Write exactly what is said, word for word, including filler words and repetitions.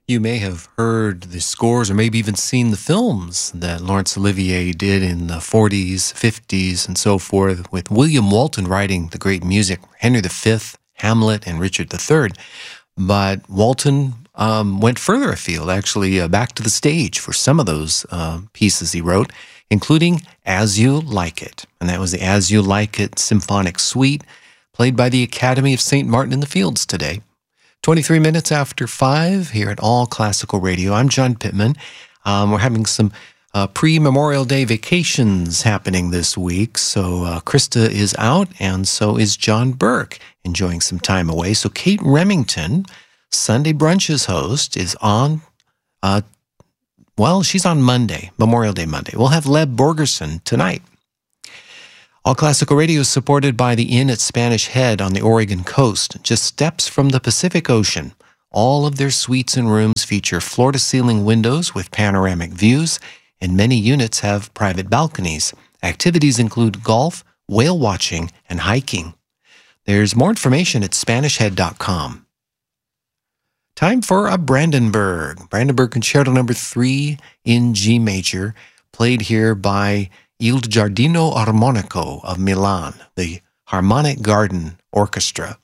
You may have heard the scores or maybe even seen the films that Laurence Olivier did in the forties, fifties, and so forth, with William Walton writing the great music, Henry the Fifth, Hamlet, and Richard the Third. But Walton um, went further afield, actually uh, back to the stage for some of those uh, pieces he wrote, including As You Like It. And that was the As You Like It Symphonic Suite, played by the Academy of Saint Martin in the Fields today. twenty-three minutes after five here at All Classical Radio. I'm John Pittman. Um, we're having some uh, pre-Memorial Day vacations happening this week. So uh, Krista is out, and so is John Burke, enjoying some time away. So Kate Remington, Sunday Brunch's host, is on, uh, well, she's on Monday, Memorial Day Monday. We'll have Leb Borgerson tonight. All Classical Radio is supported by the Inn at Spanish Head on the Oregon coast, just steps from the Pacific Ocean. All of their suites and rooms feature floor-to-ceiling windows with panoramic views, and many units have private balconies. Activities include golf, whale watching, and hiking. There's more information at spanish head dot com. Time for a Brandenburg. Brandenburg Concerto number three in G major, played here by Il Giardino Armonico of Milan, the Harmonic Garden Orchestra.